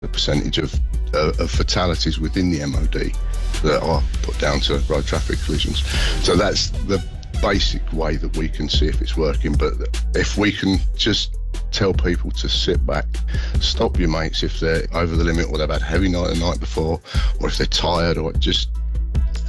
the percentage of fatalities within the MOD that are put down to road traffic collisions. So that's the basic way that we can see if it's working. But if we can just tell people to sit back, stop your mates if they're over the limit or they've had a heavy night the night before, or if they're tired, or just